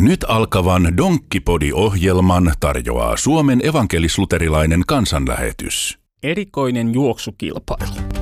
Nyt alkavan Donkkipodi-ohjelman tarjoaa Suomen evankelis-luterilainen kansanlähetys. Erikoinen juoksukilpailu.